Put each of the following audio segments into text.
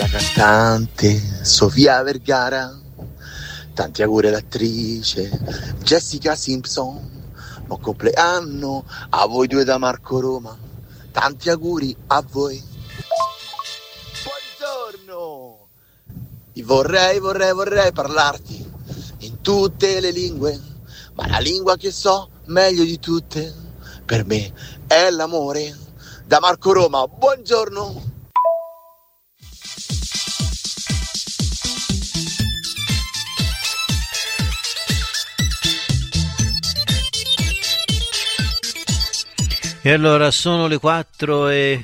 cantante Sofia Vergara, tanti auguri all'attrice Jessica Simpson, buon compleanno a voi due da Marco Roma, tanti auguri a voi. Buongiorno, vorrei parlarti in tutte le lingue, ma la lingua che so meglio di tutte per me è l'amore. Da Marco Roma, buongiorno. E allora sono le 4 e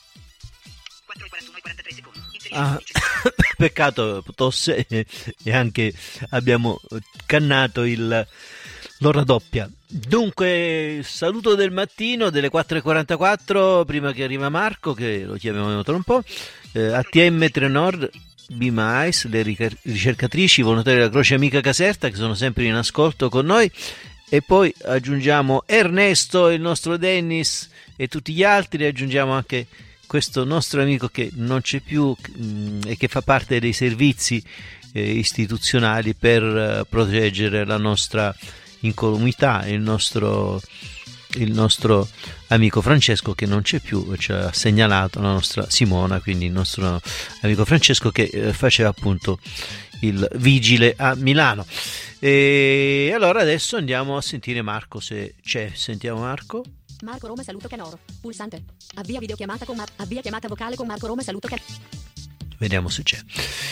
43 secondi. Peccato, tosse, e anche abbiamo cannato l'ora doppia. Dunque, saluto del mattino delle 4:44, prima che arriva Marco, che lo chiamiamo tra un po'. ATM Trenord, BMAIS, le ricercatrici volontarie della Croce Amica Caserta, che sono sempre in ascolto con noi. E poi aggiungiamo Ernesto, il nostro Dennis e tutti gli altri. Aggiungiamo anche questo nostro amico che non c'è più e che fa parte dei servizi istituzionali per proteggere la nostra incolumità, il nostro amico Francesco che non c'è più, ci ha segnalato la nostra Simona, quindi il nostro amico Francesco che faceva appunto il vigile a Milano. E allora adesso andiamo a sentire Marco, se c'è. Sentiamo Marco. Marco Roma saluto Canoro. Pulsante. Avvia videochiamata con avvia chiamata vocale con Marco Roma saluto Canoro. Vediamo se c'è.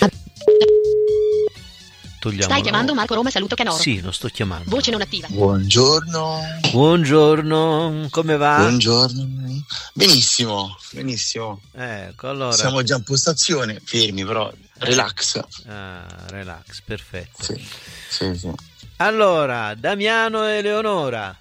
Togliamo. Stai chiamando Marco Roma saluto Canoro? Sì, lo sto chiamando. Voce non attiva. Buongiorno, come va? buongiorno. Benissimo. Ecco, allora. Siamo già in postazione, fermi però, relax. Relax, perfetto. Sì. Allora, Damiano e Leonora.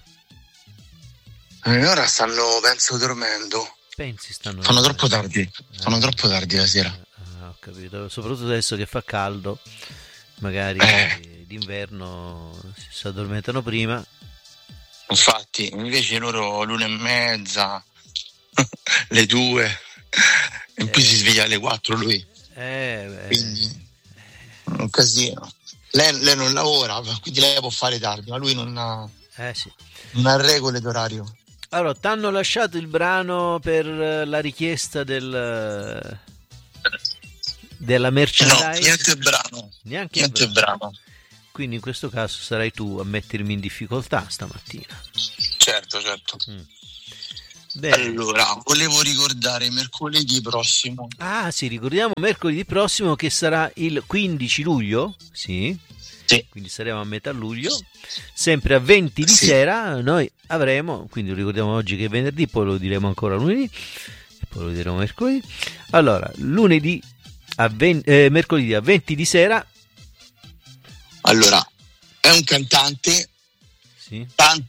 Ora stanno, penso, dormendo. Pensi stanno? Fanno troppo tardi la sera. Ho capito, soprattutto adesso che fa caldo, magari d'inverno si addormentano prima. Infatti, invece loro l'1:30, le 2, in più si sveglia alle 4 lui. Quindi un casino. Lei non lavora, quindi lei può fare tardi, ma lui non ha regole d'orario. Allora, t'hanno lasciato il brano per la richiesta della merchandise? No, niente brano. Quindi in questo caso sarai tu a mettermi in difficoltà stamattina. Certo. Bene. Allora, volevo ricordare mercoledì prossimo. Ah sì, ricordiamo mercoledì prossimo che sarà il 15 luglio, sì. Quindi saremo a metà luglio, sempre a 20 di sera noi avremo, quindi lo ricordiamo oggi che è venerdì, poi lo diremo ancora lunedì, e poi lo diremo mercoledì. Allora, mercoledì a 20 di sera. Allora, è un cantante. Sì.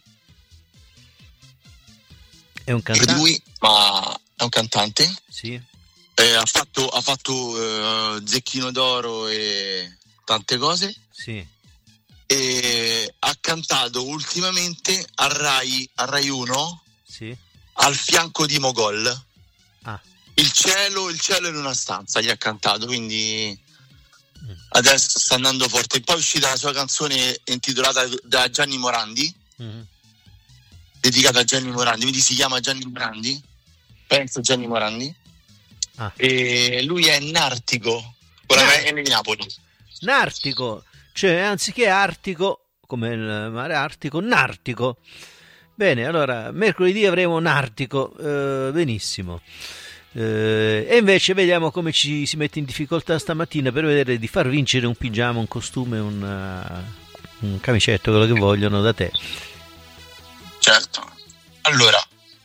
È un cantante. Lui, ma è un cantante. Sì. Ha fatto Zecchino d'Oro e tante cose. Sì. E ha cantato ultimamente a Rai 1. Sì. Al fianco di Mogol. Il cielo in una stanza gli ha cantato, quindi adesso sta andando forte. Poi è uscita la sua canzone intitolata da Gianni Morandi, dedicata a Gianni Morandi, quindi si chiama Gianni Morandi, penso Gianni Morandi. E lui è nartico, è di Napoli. Nartico, cioè anziché artico come il mare Artico, nartico. Bene, allora mercoledì avremo nartico, benissimo. E invece vediamo come ci si mette in difficoltà stamattina per vedere di far vincere un pigiama, un costume, un camicetto, quello che vogliono da te. Certo. Allora,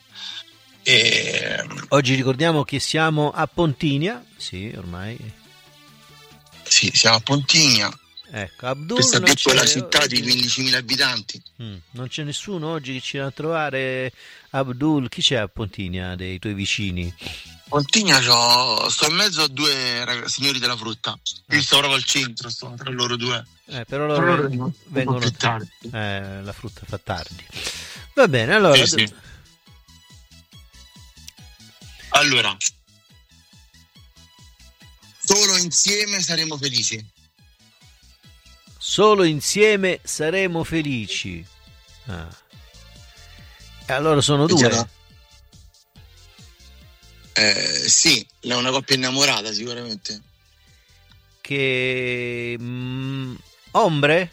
oggi ricordiamo che siamo a Pontinia, sì, ormai. Sì, siamo a Pontinia. Ecco, Abdul, questa piccola città di 15.000 abitanti. Non c'è nessuno oggi che ci va a trovare. Abdul, chi c'è a Pontinia dei tuoi vicini? Pontinia sto in mezzo a due signori della frutta. Io sto proprio al centro, sto tra loro due. Però loro vengono tardi. La frutta fa tardi. Va bene, allora. Sì. Allora, Solo insieme saremo felici. Solo insieme saremo felici. E allora sono due. Sì, è una coppia innamorata sicuramente. Che ombre?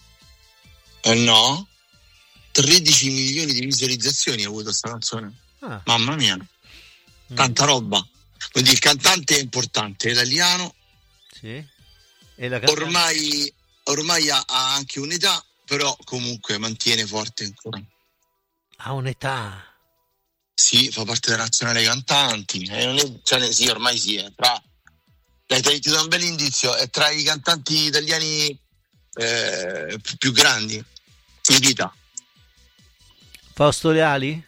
No, 13 milioni di visualizzazioni ha avuto sta canzone. Mamma mia, tanta roba. Quindi il cantante è importante, è italiano. Sì. E la ormai ha anche un'età, però comunque mantiene forte ancora. Ha un'età? Sì, fa parte della nazionale cantanti. Sì, ormai sì, è tra. Ti do un bel indizio, è tra i cantanti italiani più grandi in vita. Fausto Leali?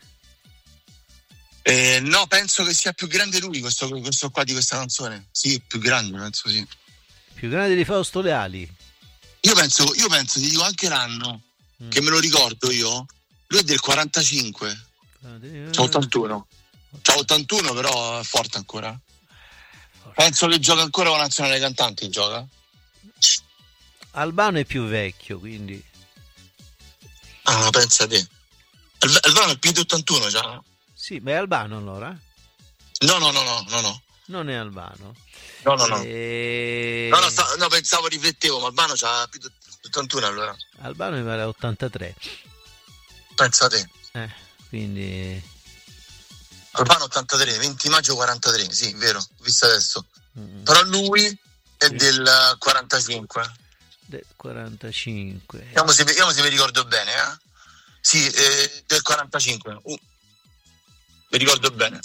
No, penso che sia più grande lui, questo qua di questa canzone. Sì, più grande, penso sì. Più grande di Fausto Leali? Io penso, ti dico anche l'anno, che me lo ricordo io. Lui è del 45. C'ha 81. C'ha 81, però è forte ancora. Penso che gioca ancora con la nazionale cantanti, gioca. Albano è più vecchio, quindi. Ah, pensa te. Albano è più di 81 già. Sì, ma è Albano allora? No. Non è Albano. No. No, pensavo, riflettevo, ma Albano c'ha più di 81 allora. Albano mi pare 83. Pensa te. Quindi. Albano 83, 20 maggio 43, sì, vero, ho visto adesso. Però lui è del 45. Del 45. Vediamo se mi ricordo bene, Sì, del 45. Mi ricordo bene.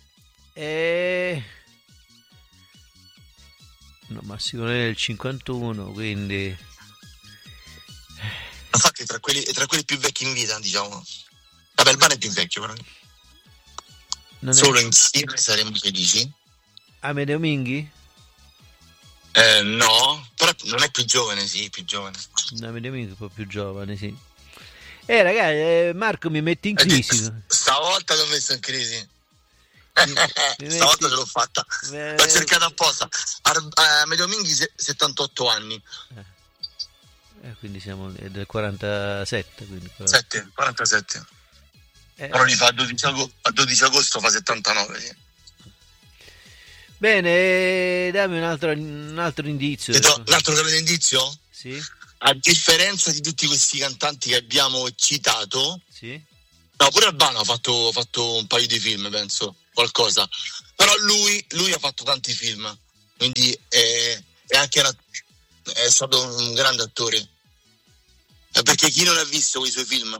No, Massimo è del 51, quindi. Infatti tra quelli più vecchi in vita, diciamo. Vabbè, Albano è più vecchio, però. Solo insieme saremo felici. Amedeo Minghi? No, però non è più giovane, sì, più giovane. Amedeo Minghi è un po' più giovane, sì. Ragazzi, Marco mi metti in crisi. Stavolta l'ho messo in crisi. Stavolta ce l'ho fatta. L'ho cercata apposta. Amedeo Minghi 78 anni. Quindi siamo del 47. Quindi 47. Però li fa a 12 agosto fa 79, sì. Bene, dammi un altro indizio. Un altro grande indizio? Sì. A differenza di tutti questi cantanti che abbiamo citato, sì. No, pure Albano ha fatto un paio di film, penso, qualcosa. Però lui ha fatto tanti film, quindi è stato un grande attore. Perché chi non ha visto quei suoi film?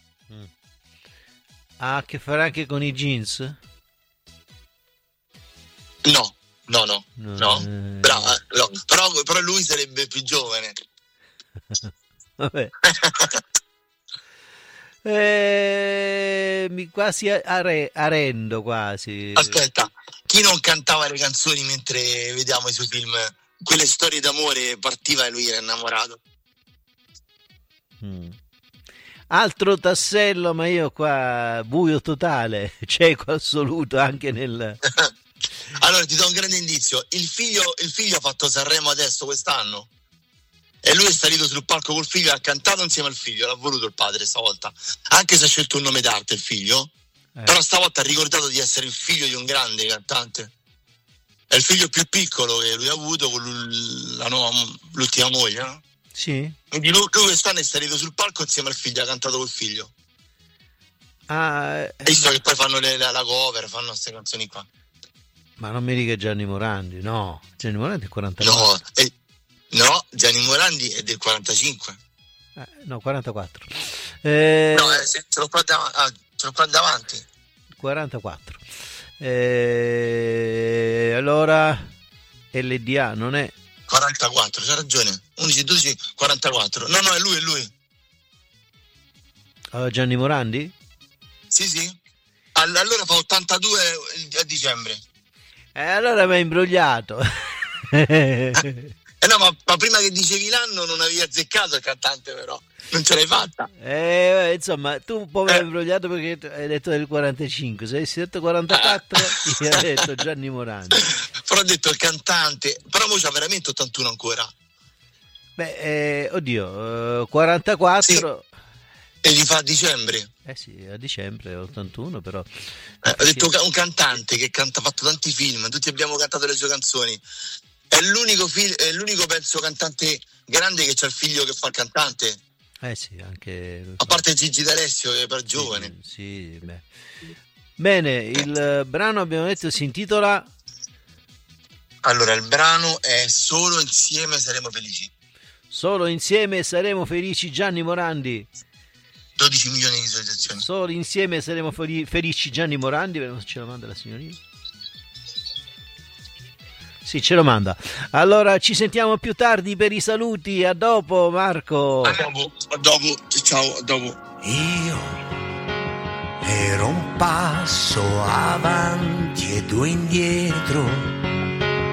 Ha a che fare anche con i jeans? No. Brava, no. Però lui sarebbe più giovane. Vabbè. Mi quasi arendo quasi. Aspetta, chi non cantava le canzoni mentre vediamo i suoi film? Quelle storie d'amore, partiva e lui era innamorato. Altro tassello, ma io qua buio totale, cieco assoluto anche nel. Allora ti do un grande indizio, il figlio ha fatto Sanremo adesso quest'anno e lui è salito sul palco col figlio e ha cantato insieme al figlio, l'ha voluto il padre stavolta, anche se ha scelto un nome d'arte il figlio, però stavolta ha ricordato di essere il figlio di un grande cantante. È il figlio più piccolo che lui ha avuto con l'ultima moglie, no? Sì. Quindi lui quest'anno è salito sul palco insieme al figlio, ha cantato col figlio. Visto che poi fanno la cover, fanno queste canzoni qua. Ma non mi dica Gianni Morandi, no. Gianni Morandi è 44. No, Gianni Morandi è del 45. No, 44. Ce l'ho qua davanti. 44. Allora LDA non è 44, c'ha ragione. 11, 12, 44. No, è lui. Gianni Morandi? Sì. Allora fa 82 a dicembre. Allora mi ha imbrogliato. No, ma prima che dicevi l'anno non avevi azzeccato il cantante, però non ce l'hai fatta. Insomma, tu un po' mi hai imbrogliato perché hai detto del 45, se avessi detto 44 io avrei detto Gianni Morandi. Però ho detto il cantante, però mo c'ha veramente 81 ancora. Beh, oddio, 44... Sì. E li fa a dicembre? Sì, a dicembre, 81 però. Ho detto un cantante che ha fatto tanti film, tutti abbiamo cantato le sue canzoni. È l'unico penso cantante grande che c'ha il figlio che fa il cantante. Sì, anche... A parte Gigi D'Alessio che è per giovane. Sì, beh. Bene, il brano abbiamo detto si intitola... Allora, il brano è Solo insieme saremo felici. Solo insieme saremo felici, Gianni Morandi. 12 milioni di visualizzazioni. Solo insieme saremo felici, Gianni Morandi. Vediamo se ce lo manda la signorina. Sì, ce lo manda. Allora ci sentiamo più tardi per i saluti. A dopo, Marco. A dopo. Ciao, a dopo. Io ero un passo avanti e due indietro,